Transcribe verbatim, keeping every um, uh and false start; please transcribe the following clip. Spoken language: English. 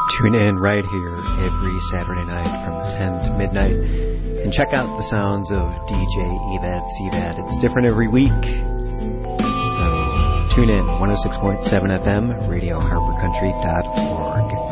Tune in right here every Saturday night from ten to midnight and check out the sounds of D J Evad Sevad. It's different every week. So tune in, one oh six point seven F M, radio harper country dot org.